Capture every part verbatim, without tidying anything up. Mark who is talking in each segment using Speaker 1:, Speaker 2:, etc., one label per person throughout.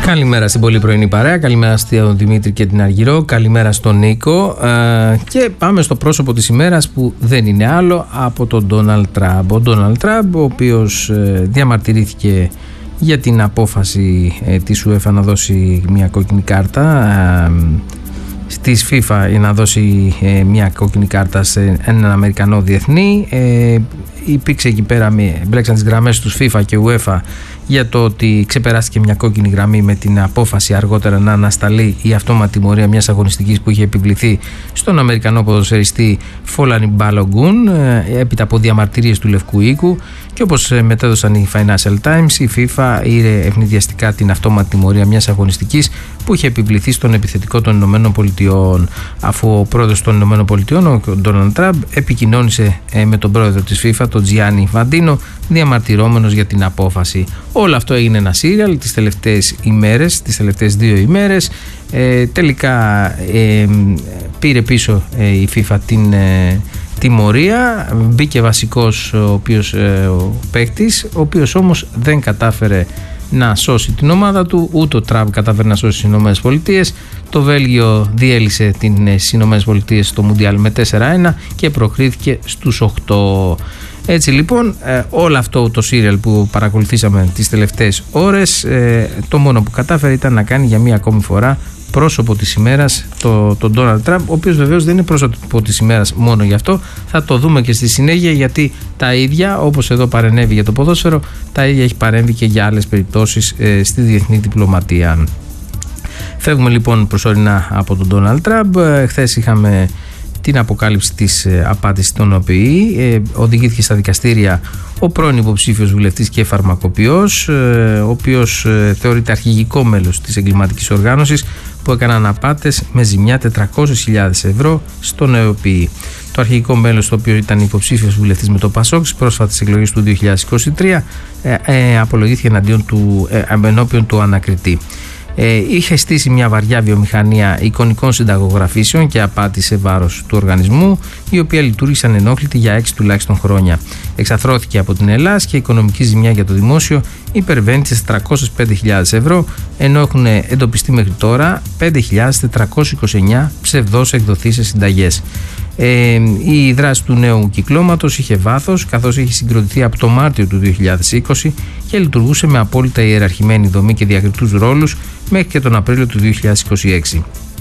Speaker 1: Καλημέρα στην πολύ πρωινή παρέα, καλημέρα στον Δημήτρη και την Αργυρό, καλημέρα στον Νίκο ε, και πάμε στο πρόσωπο της ημέρας που δεν είναι άλλο από τον Ντόναλντ Τραμπ. Ο Ντόναλντ Τραμπ, ο οποίος ε, διαμαρτυρήθηκε για την απόφαση ε, της UEFA να δώσει μια κόκκινη κάρτα ε, στις FIFA για να δώσει ε, μια κόκκινη κάρτα σε έναν Αμερικανό διεθνή. Ε, υπήρξε εκεί πέρα, μπλέξαν τις γραμμές τους FIFA και UEFA για το ότι ξεπεράστηκε μια κόκκινη γραμμή με την απόφαση αργότερα να ανασταλεί η αυτόματη τιμωρία μιας αγωνιστικής που είχε επιβληθεί στον Αμερικανό ποδοσφαιριστή Φόλανι Μπαλογκούν έπειτα από διαμαρτυρίες του Λευκού Οίκου, και όπως μετέδωσαν οι Financial Times, η FIFA είδε ευνηδιαστικά την αυτόματη τιμωρία μιας αγωνιστικής που είχε επιβληθεί στον επιθετικό των Ηνωμένων Πολιτειών, αφού ο πρόεδρος των Ηνωμένων Πολιτειών, ο Ντόναλντ Τραμπ, επικοινώνησε με τον πρόεδρο της FIFA, τον Τζιάννι Ινφαντίνο, διαμαρτυρόμενος για την απόφαση. Όλο αυτό έγινε ένα σύριαλ τις τελευταίες ημέρες, τις τελευταίες δύο ημέρες. Ε, τελικά ε, πήρε πίσω ε, η FIFA την ε, τιμωρία, μπήκε βασικός ο, οποίος, ε, ο παίκτης, ο οποίος όμως δεν κατάφερε να σώσει την ομάδα του, ούτε ο Τραμπ κατάφερε να σώσει τις Ηνωμένες Πολιτείες. Το Βέλγιο διέλυσε τις Ηνωμένες Πολιτείες στο Μουντιάλ με τέσσερα ένα και προκρίθηκε στους οκτώ. Έτσι λοιπόν, ε, όλο αυτό το σύριαλ που παρακολουθήσαμε τις τελευταίες ώρες, ε, το μόνο που κατάφερε ήταν να κάνει για μία ακόμη φορά πρόσωπο της ημέρας το, τον Ντόναλντ Τραμπ, ο οποίος βεβαίως δεν είναι πρόσωπο της ημέρας μόνο γι' αυτό, θα το δούμε και στη συνέχεια, γιατί τα ίδια, όπως εδώ παρενέβη για το ποδόσφαιρο, τα ίδια έχει παρέμβει και για άλλες περιπτώσεις ε, στη διεθνή διπλωματία. Φεύγουμε λοιπόν προσωρινά από τον Ντόναλντ Τραμπ. Ε, χθες είχαμε την αποκάλυψη της ε, απάτης των ΟΠΗ. Ε, οδηγήθηκε στα δικαστήρια ο πρώην υποψήφιος βουλευτής και φαρμακοποιός, ε, ο οποίος ε, θεωρείται αρχηγικό μέλος της εγκληματικής οργάνωσης που έκαναν απάτες με ζημιά τετρακόσιες χιλιάδες ευρώ στον ΟΠΗ. Το αρχηγικό μέλος, το οποίο ήταν υποψήφιος βουλευτής με το ΠΑΣΟΚ στις πρόσφατες εκλογές του δύο χιλιάδες είκοσι τρία, ε, ε, απολογήθηκε εναντίον του, ε, ενώπιον του ανακριτή. Ε, είχε στήσει μια βαριά βιομηχανία εικονικών συνταγογραφήσεων και απάτη σε βάρος του οργανισμού, η οποία λειτουργήσε ανενόχλητη για έξι τουλάχιστον χρόνια. Εξαθρώθηκε από την Ελλάς και η οικονομική ζημιά για το δημόσιο υπερβαίνει τις τριακόσιες πέντε χιλιάδες ευρώ, ενώ έχουν εντοπιστεί μέχρι τώρα πέντε χιλιάδες τετρακόσιες είκοσι εννέα ψευδώς εκδοθήσεις συνταγές. Ε, η δράση του νέου κυκλώματος είχε βάθος, καθώς είχε συγκροτηθεί από το Μάρτιο του δύο χιλιάδες είκοσι και λειτουργούσε με απόλυτα ιεραρχημένη δομή και διακριτούς ρόλους μέχρι και τον Απρίλιο του δύο χιλιάδες είκοσι έξι.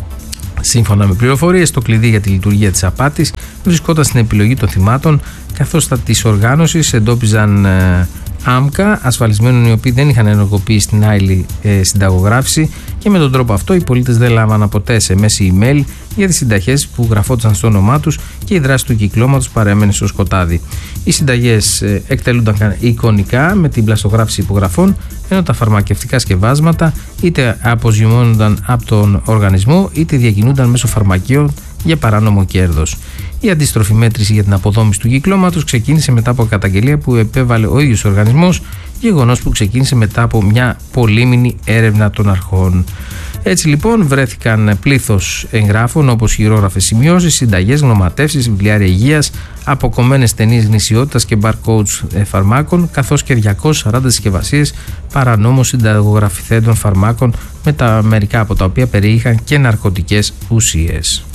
Speaker 1: Σύμφωνα με πληροφορίες, το κλειδί για τη λειτουργία της απάτης βρισκόταν στην επιλογή των θυμάτων, καθώς τα της οργάνωσης εντόπιζαν ε, άμκα ασφαλισμένων οι οποίοι δεν είχαν ενεργοποιήσει την άειλη ε, συνταγογράφηση, και με τον τρόπο αυτό οι πολίτες δεν λάμβαναν ποτέ σε μέση email για τις συνταγές που γραφόταν στο όνομά τους και η δράση του κυκλώματος παρέμενε στο σκοτάδι. Οι συνταγές ε, εκτελούνταν εικονικά με την πλαστογράφηση υπογραφών, ενώ τα φαρμακευτικά σκευάσματα είτε αποζημιώνονταν από τον οργανισμό είτε διακινούνταν μέσω φαρμακείων για παράνομο κέρδος. Η αντίστροφη μέτρηση για την αποδόμηση του κυκλώματος ξεκίνησε μετά από καταγγελία που επέβαλε ο ίδιος ο οργανισμός, γεγονός που ξεκίνησε μετά από μια πολύμηνη έρευνα των αρχών. Έτσι λοιπόν βρέθηκαν πλήθος εγγράφων όπως χειρόγραφες σημειώσεις, συνταγές, γνωματεύσεις, βιβλιάρια υγείας, αποκομμένες ταινίες γνησιότητας και barcodes φαρμάκων, καθώς και διακόσιες σαράντα συσκευασίες παρανόμως συνταγογραφηθέντων φαρμάκων, με τα μερικά από τα οποία περιείχαν και ναρκωτικές ουσίες.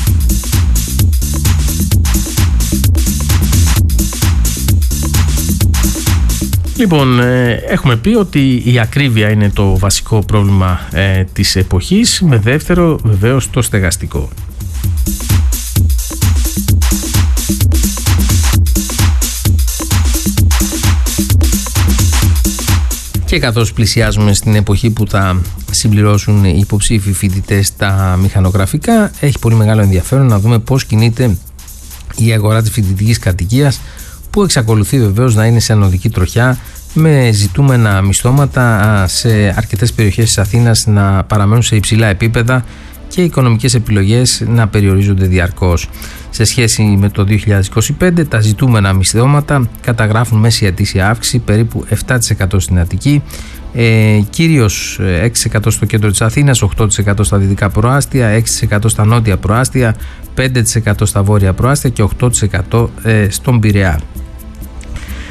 Speaker 1: Λοιπόν, έχουμε πει ότι η ακρίβεια είναι το βασικό πρόβλημα ε, της εποχής, με δεύτερο βεβαίως το στεγαστικό. Και καθώς πλησιάζουμε στην εποχή που θα συμπληρώσουν οι υποψήφοι φοιτητές τα μηχανογραφικά, έχει πολύ μεγάλο ενδιαφέρον να δούμε πώς κινείται η αγορά της φοιτητικής κατοικίας, που εξακολουθεί βεβαίως να είναι σε ανωδική τροχιά, με ζητούμενα μισθώματα σε αρκετές περιοχές της Αθήνας να παραμένουν σε υψηλά επίπεδα και οι οικονομικές επιλογές να περιορίζονται διαρκώς. Σε σχέση με το δύο χιλιάδες είκοσι πέντε, τα ζητούμενα μισθώματα καταγράφουν μέση ετήσια αύξηση περίπου επτά τοις εκατό στην Αττική, ε, κυρίως έξι τοις εκατό στο κέντρο της Αθήνας, οκτώ τοις εκατό στα δυτικά προάστια, έξι τοις εκατό στα νότια προάστια, πέντε τοις εκατό στα βόρεια προάστια και οκτώ τοις εκατό στον Πειραιά.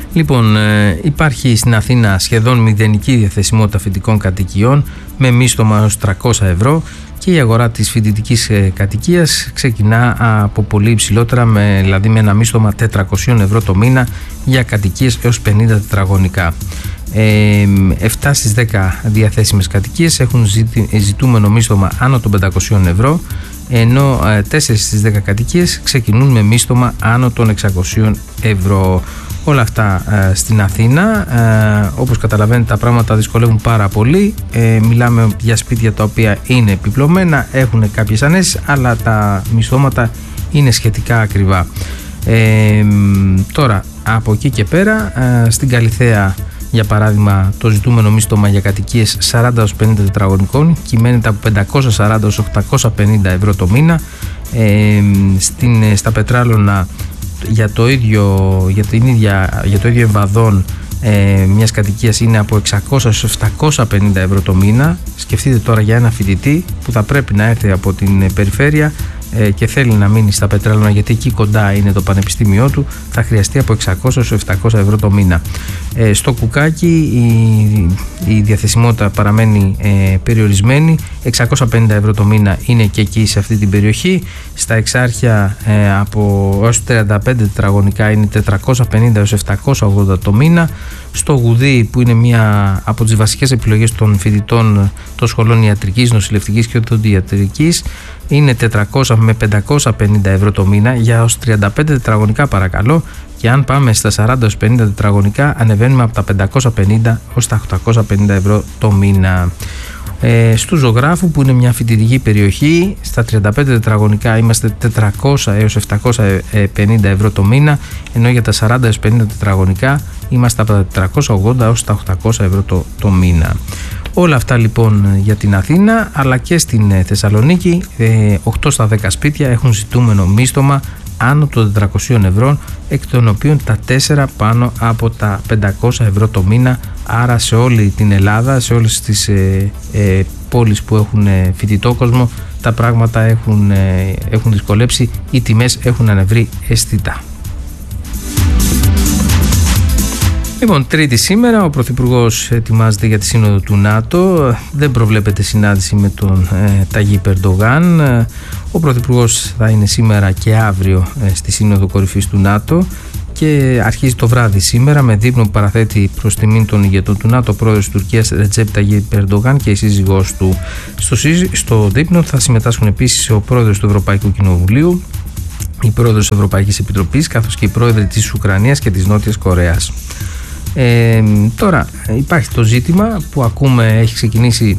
Speaker 1: Λοιπόν, ε, υπάρχει στην Αθήνα σχεδόν μηδενική διαθεσιμότητα φοιτητικών κατοικιών με μίστομα έως τριακόσια ευρώ και η αγορά της φοιτητικής ε, κατοικίας ξεκινά από πολύ υψηλότερα, με, δηλαδή με ένα μίστομα τετρακόσια ευρώ το μήνα για κατοικίες έως πενήντα τετραγωνικά. Ε, επτά στις δέκα διαθέσιμες κατοικίες έχουν ζητη, ζητούμενο μίστομα άνω των πεντακόσια ευρώ, ενώ ε, τέσσερα στις δέκα κατοικίες ξεκινούν με μίστομα άνω των εξακόσια ευρώ. Όλα αυτά ε, στην Αθήνα. Ε, όπως καταλαβαίνετε, τα πράγματα δυσκολεύουν πάρα πολύ. Ε, μιλάμε για σπίτια τα οποία είναι επιπλωμένα, έχουν κάποιες ανέσεις, αλλά τα μισθώματα είναι σχετικά ακριβά. Ε, τώρα, από εκεί και πέρα, ε, στην Καλιθέα, για παράδειγμα, το ζητούμενο μίστομα για κατοικίες σαράντα έως πενήντα τετραγωνικών κυμαίνεται από πεντακόσια σαράντα έως οκτακόσια πενήντα ευρώ το μήνα. Ε, στην, στα Πετράλωνα, για το ίδιο, για την ίδια, για το ίδιο εμβαδόν ε, μιας κατοικίας είναι από εξακόσια έως επτακόσια πενήντα ευρώ το μήνα. Σκεφτείτε τώρα για ένα φοιτητή που θα πρέπει να έρθει από την περιφέρεια ε, και θέλει να μείνει στα Πετράλωνα, γιατί εκεί κοντά είναι το πανεπιστήμιό του, θα χρειαστεί από εξακόσια έως επτακόσια ευρώ το μήνα. Ε, στο Κουκάκι η, η διαθεσιμότητα παραμένει ε, περιορισμένη, εξακόσια πενήντα ευρώ το μήνα είναι και εκεί σε αυτή την περιοχή. Στα Εξάρχεια ε, από έως τριάντα πέντε τετραγωνικά είναι τετρακόσια πενήντα έως επτακόσια ογδόντα το μήνα. Στο Γουδί, που είναι μία από τις βασικές επιλογές των φοιτητών των σχολών ιατρικής, νοσηλευτικής και οδοντιατρικής, είναι τετρακόσια με πεντακόσια πενήντα ευρώ το μήνα για ως τριάντα πέντε τετραγωνικά, παρακαλώ, και αν πάμε στα σαράντα έως πενήντα τετραγωνικά ανεβαίνουμε από τα πεντακόσια πενήντα έως τα οκτακόσια πενήντα ευρώ το μήνα. Ε, στου Ζωγράφου, που είναι μια φοιτητική περιοχή, στα τριάντα πέντε τετραγωνικά είμαστε τετρακόσια έως επτακόσια πενήντα ευρώ το μήνα, ενώ για τα σαράντα έως πενήντα τετραγωνικά είμαστε από τα τετρακόσια ογδόντα έως τα οκτακόσια ευρώ το, το μήνα. Όλα αυτά λοιπόν για την Αθήνα, αλλά και στην Θεσσαλονίκη ε, οκτώ στα δέκα σπίτια έχουν ζητούμενο μίστομα άνω των τετρακοσίων ευρώ, εκ των οποίων τα τέσσερα πάνω από τα πεντακόσια ευρώ το μήνα. Άρα σε όλη την Ελλάδα, σε όλες τις ε, ε, πόλεις που έχουν ε, φοιτητό κόσμο, τα πράγματα έχουν, ε, έχουν δυσκολέψει, οι τιμές έχουν ανεβρεί αισθητά. Λοιπόν, Τρίτη σήμερα, ο Πρωθυπουργός ετοιμάζεται για τη Σύνοδο του ΝΑΤΟ. Δεν προβλέπεται συνάντηση με τον ε, Ταγίπ Ερντογάν. Ο Πρωθυπουργός θα είναι σήμερα και αύριο ε, στη Σύνοδο Κορυφής του ΝΑΤΟ και αρχίζει το βράδυ σήμερα με δείπνο που παραθέτει προς τιμήν των ηγετών του ΝΑΤΟ ο πρόεδρος της Τουρκίας Ρετζέπ Ταγίπ Ερντογάν και η σύζυγός του. Στο, στο δείπνο θα συμμετάσχουν επίσης ο πρόεδρος του Ευρωπαϊκού Κοινοβουλίου, η πρόεδρος της Ευρωπαϊκής Επιτροπής, καθώς και οι πρόεδροι της Ουκρανίας και της Νότιας Κορέας. Ε, τώρα υπάρχει το ζήτημα που ακούμε, έχει ξεκινήσει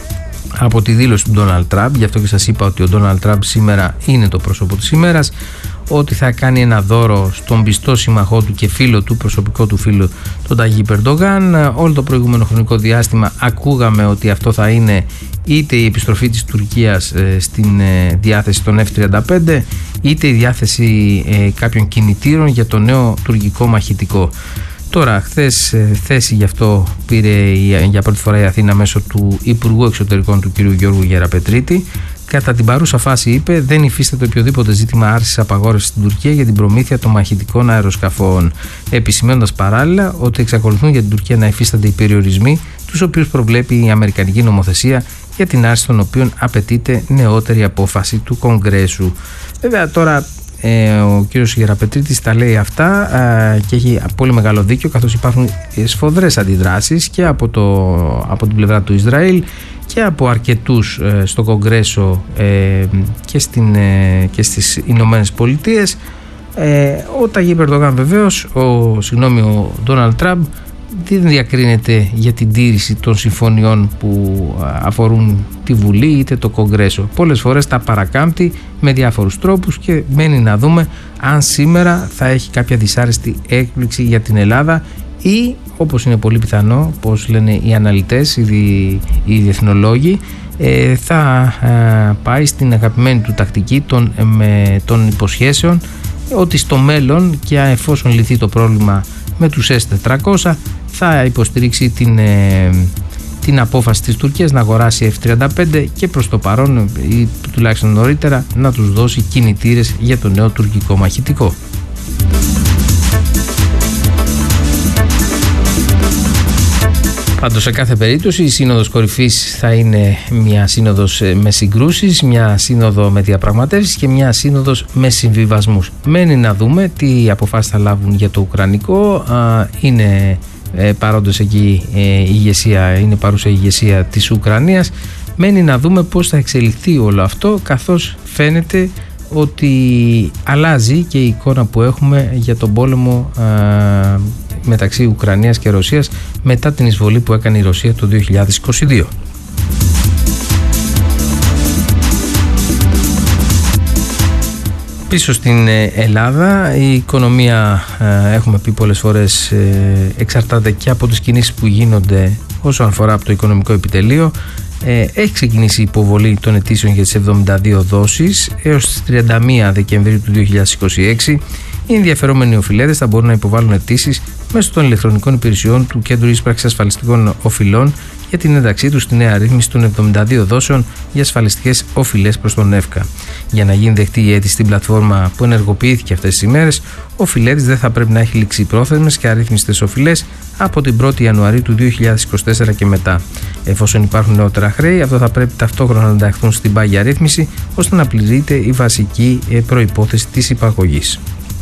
Speaker 1: από τη δήλωση του Ντόναλντ Τραμπ, γι' αυτό και σας είπα ότι ο Ντόναλντ Τραμπ σήμερα είναι το πρόσωπο της ημέρας, ότι θα κάνει ένα δώρο στον πιστό σύμμαχό του και φίλο του, προσωπικό του φίλο, τον Ταγίπ Ερντογάν. Όλο το προηγούμενο χρονικό διάστημα ακούγαμε ότι αυτό θα είναι είτε η επιστροφή της Τουρκίας ε, στην ε, διάθεση των εφ τριάντα πέντε, είτε η διάθεση ε, κάποιων κινητήρων για το νέο τουρκικό μαχητικό. Τώρα, χθες θέση γι' αυτό πήρε για πρώτη φορά η Αθήνα μέσω του Υπουργού Εξωτερικών του κ. Γιώργου Γεραπετρίτη. Κατά την παρούσα φάση, είπε, δεν υφίσταται οποιοδήποτε ζήτημα άρσης απαγόρευσης στην Τουρκία για την προμήθεια των μαχητικών αεροσκαφών. Επισημαίνοντας παράλληλα ότι εξακολουθούν για την Τουρκία να υφίστανται οι περιορισμοί, τους οποίους προβλέπει η Αμερικανική νομοθεσία, για την άρση των οποίων απαιτείται νεότερη απόφαση του Κογκρέσου. Βέβαια, τώρα. Ε, ο κύριος Γεραπετρίτης τα λέει αυτά ε, και έχει πολύ μεγάλο δίκιο, καθώς υπάρχουν σφοδρές αντιδράσεις και από, το, από την πλευρά του Ισραήλ και από αρκετούς ε, στο Κογκρέσο ε, και, στην, ε, και στις Ηνωμένες Πολιτείες. Ε, ο Ταγίπ Ερντογάν βεβαίως, ο, συγγνώμη, ο Ντόναλντ Τραμπ δεν διακρίνεται για την τήρηση των συμφωνιών που αφορούν τη Βουλή είτε το Κογκρέσο. Πολλές φορές τα παρακάμπτει με διάφορους τρόπους και μένει να δούμε αν σήμερα θα έχει κάποια δυσάρεστη έκπληξη για την Ελλάδα ή, όπως είναι πολύ πιθανό, όπως λένε οι αναλυτές, οι, δι, οι διεθνολόγοι, ε, θα ε, πάει στην αγαπημένη του τακτική των, με, των υποσχέσεων ότι στο μέλλον, και εφόσον λυθεί το πρόβλημα με τους ες τετρακόσια, θα υποστηρίξει την, ε, την απόφαση της Τουρκίας να αγοράσει εφ τριάντα πέντε και προς το παρόν, ή τουλάχιστον νωρίτερα, να τους δώσει κινητήρες για το νέο τουρκικό μαχητικό. Πάντως σε κάθε περίπτωση η Σύνοδος Κορυφής θα είναι μια σύνοδος με συγκρούσεις, μια σύνοδο με διαπραγματεύσεις και μια σύνοδος με συμβιβασμούς. Μένει να δούμε τι αποφάσεις θα λάβουν για το Ουκρανικό. Είναι παρόντος εκεί η ηγεσία, είναι παρούσα η ηγεσία της Ουκρανίας. Μένει να δούμε πώς θα εξελιχθεί όλο αυτό, καθώς φαίνεται ότι αλλάζει και η εικόνα που έχουμε για τον πόλεμο α, μεταξύ Ουκρανίας και Ρωσίας μετά την εισβολή που έκανε η Ρωσία το δύο χιλιάδες είκοσι δύο. Πίσω στην Ελλάδα η οικονομία, έχουμε πει πολλές φορές, εξαρτάται και από τις κινήσεις που γίνονται όσον αφορά από το οικονομικό επιτελείο. Έχει ξεκινήσει η υποβολή των αιτήσεων για τις εβδομήντα δύο δόσεις έως τις τριάντα μία Δεκεμβρίου του δύο χιλιάδες είκοσι έξι. Οι ενδιαφερόμενοι οφειλέτες θα μπορούν να υποβάλουν αιτήσεις μέσω των ηλεκτρονικών υπηρεσιών του Κέντρου Ίσπραξης Ασφαλιστικών Οφειλών για την ένταξή του στη νέα ρύθμιση των εβδομήντα δύο δόσεων για ασφαλιστικές οφειλές προς τον ΕΦΚΑ. Για να γίνει δεκτή η αίτηση στην πλατφόρμα που ενεργοποιήθηκε αυτές τις ημέρες, ο οφειλέτης δεν θα πρέπει να έχει ληξιπρόθεσμες και αρρύθμιστες οφειλές από την πρώτη Ιανουαρίου του δύο χιλιάδες είκοσι τέσσερα και μετά. Εφόσον υπάρχουν νεότερα χρέη, αυτό θα πρέπει ταυτόχρονα να ενταχθούν στην πάγια ρύθμιση ώστε να πληρείται η βασική προϋπόθεση της υπαγωγής.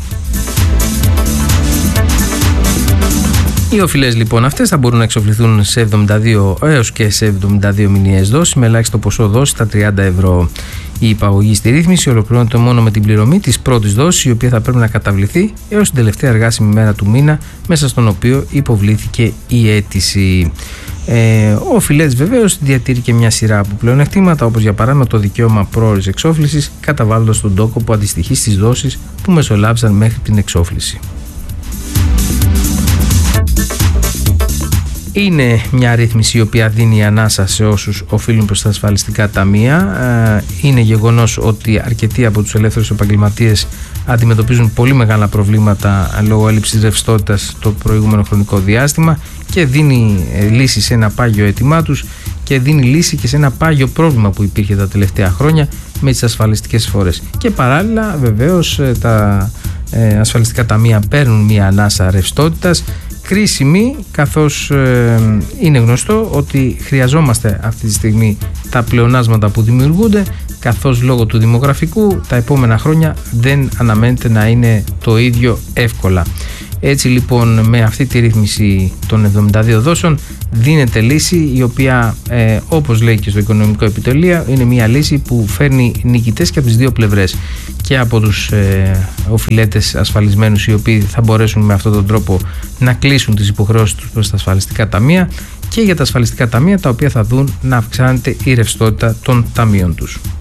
Speaker 1: Οι οφειλές λοιπόν αυτές θα μπορούν να εξοφληθούν σε εβδομήντα δύο έως και σε εβδομήντα δύο μηνιαίες δόσεις με ελάχιστο ποσό δόση στα τριάντα ευρώ. Η υπαγωγή στη ρύθμιση ολοκληρώνεται μόνο με την πληρωμή της πρώτης δόσης, η οποία θα πρέπει να καταβληθεί έως την τελευταία εργάσιμη μέρα του μήνα μέσα στον οποίο υποβλήθηκε η αίτηση. Ε, ο οφειλέτης βεβαίως διατηρεί και μια σειρά από πλεονεκτήματα, όπως για παράδειγμα το δικαίωμα πρόορης εξόφλησης, καταβάλλοντας τον τόκο που αντιστοιχεί στις δόσεις που μεσολάβησαν μέχρι την εξόφληση. Είναι μια ρύθμιση η οποία δίνει ανάσα σε όσους οφείλουν προς τα ασφαλιστικά ταμεία. Είναι γεγονός ότι αρκετοί από τους ελεύθερους επαγγελματίες αντιμετωπίζουν πολύ μεγάλα προβλήματα λόγω έλλειψης ρευστότητας το προηγούμενο χρονικό διάστημα και δίνει λύση σε ένα πάγιο αίτημά τους και δίνει λύση και σε ένα πάγιο πρόβλημα που υπήρχε τα τελευταία χρόνια με τις ασφαλιστικές εισφορές. Και παράλληλα βεβαίως τα ασφαλιστικά ταμεία παίρνουν μια ανάσα ρευστότητας, κρίσιμη, καθώς ε, είναι γνωστό ότι χρειαζόμαστε αυτή τη στιγμή τα πλεονάσματα που δημιουργούνται, καθώς λόγω του δημογραφικού τα επόμενα χρόνια δεν αναμένεται να είναι το ίδιο εύκολα. Έτσι λοιπόν με αυτή τη ρύθμιση των εβδομήντα δύο δόσεων δίνεται λύση η οποία ε, όπως λέει και στο οικονομικό επιτελείο είναι μια λύση που φέρνει νικητές και από τις δύο πλευρές, και από τους ε, οφειλέτες ασφαλισμένους οι οποίοι θα μπορέσουν με αυτόν τον τρόπο να κλείσουν τις υποχρεώσεις τους προς τα ασφαλιστικά ταμεία, και για τα ασφαλιστικά ταμεία τα οποία θα δουν να αυξάνεται η ρευστότητα των ταμείων τους.